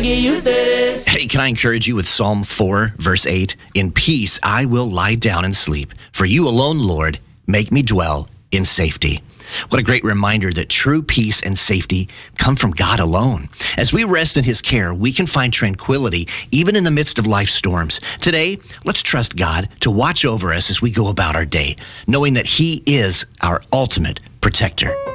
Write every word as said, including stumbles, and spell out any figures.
que y ustedes. Hey, can I encourage you with Psalm four, verse eight? In peace I will lie down and sleep, for you alone, Lord, make me dwell in safety. What a great reminder that true peace and safety come from God alone. As we rest in his care, we can find tranquility even in the midst of life's storms. Today, let's trust God to watch over us as we go about our day, knowing that he is our ultimate protector.